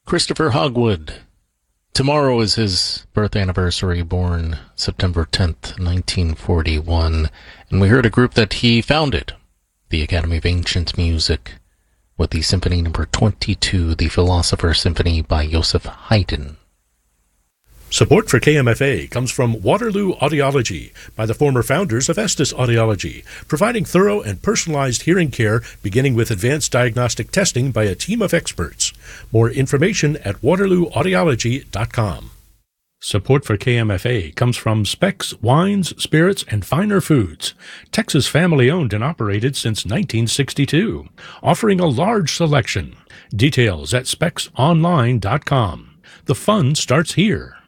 Christopher Hogwood. Tomorrow is his birth anniversary, born September 10th, 1941. And we heard a group that he founded, the Academy of Ancient Music, with the Symphony Number 22, the Philosopher's Symphony by Joseph Haydn. Support for KMFA comes from Waterloo Audiology by the former founders of Estes Audiology, providing thorough and personalized hearing care beginning with advanced diagnostic testing by a team of experts. More information at waterlooaudiology.com. Support for KMFA comes from Specs Wines, Spirits, and Finer Foods, Texas family-owned and operated since 1962, offering a large selection. Details at specsonline.com. The fun starts here.